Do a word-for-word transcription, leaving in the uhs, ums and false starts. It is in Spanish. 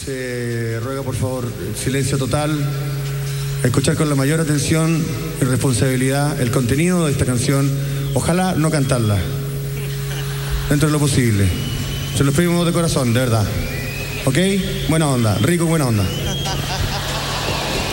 Se ruega, por favor, silencio total. Escuchar con la mayor atención y responsabilidad el contenido de esta canción. Ojalá no cantarla, dentro de lo posible. Se los pedimos de corazón, de verdad. ¿Ok? Buena onda, rico, buena onda.